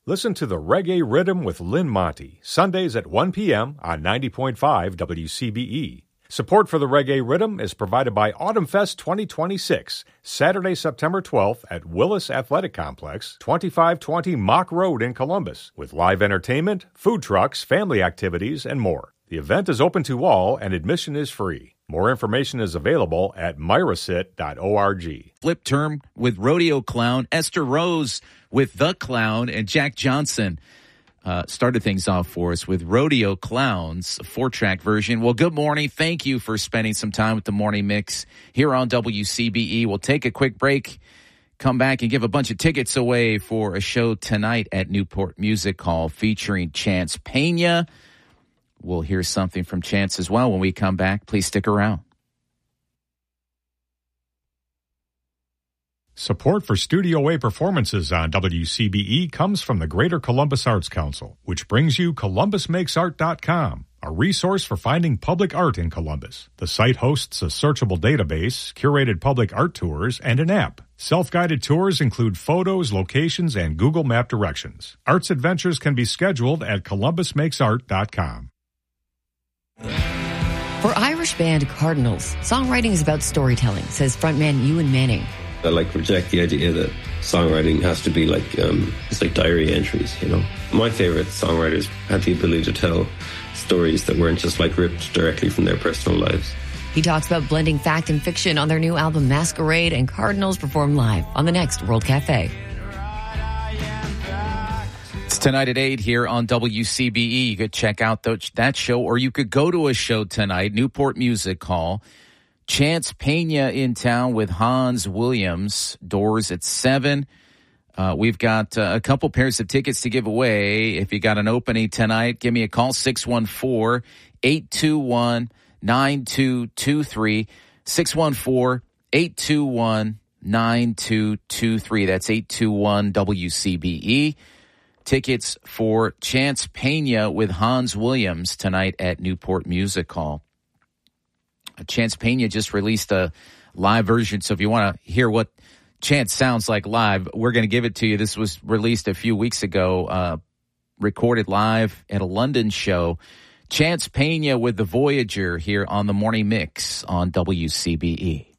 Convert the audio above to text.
Listen to the Reggae Rhythm with Lynn Monty, Sundays at 1 p.m. on 90.5 WCBE. Support for the Reggae Rhythm is provided by Autumn Fest 2026, Saturday, September 12th at Willis Athletic Complex, 2520 Mock Road in Columbus, with live entertainment, food trucks, family activities, and more. The event is open to all and admission is free. More information is available at myrasit.org. Flip term with rodeo clown Esther Rose with The Clown, and Jack Johnson started things off for us with Rodeo Clown's 4-track version. Well, good morning. Thank you for spending some time with the Morning Mix here on WCBE. We'll take a quick break, come back and give a bunch of tickets away for a show tonight at Newport Music Hall featuring Chance Pena. We'll hear something from Chance as well when we come back. Please stick around. Support for Studio A performances on WCBE comes from the Greater Columbus Arts Council, which brings you ColumbusMakesArt.com, a resource for finding public art in Columbus. The site hosts a searchable database, curated public art tours, and an app. Self-guided tours include photos, locations, and Google Map directions. Arts adventures can be scheduled at ColumbusMakesArt.com. For Irish band Cardinals, songwriting is about storytelling, says frontman Ewan Manning. I reject the idea that songwriting has to be it's like diary entries, you know. My favorite songwriters had the ability to tell stories that weren't just ripped directly from their personal lives. He talks about blending fact and fiction on their new album Masquerade, and Cardinals perform live on the next World Cafe. It's tonight at 8 here on WCBE. You could check out that show, or you could go to a show tonight, Newport Music Hall. Chance Pena in town with Hans Williams. Doors at 7. We've got a couple pairs of tickets to give away. If you got an opening tonight, give me a call, 614-821-9223. 614-821-9223. That's 821-WCBE. Tickets for Chance Pena with Hans Williams tonight at Newport Music Hall. Chance Pena just released a live version, so if you want to hear what Chance sounds like live, we're going to give it to you. This was released a few weeks ago, recorded live at a London show. Chance Pena with The Voyager here on the Morning Mix on WCBE.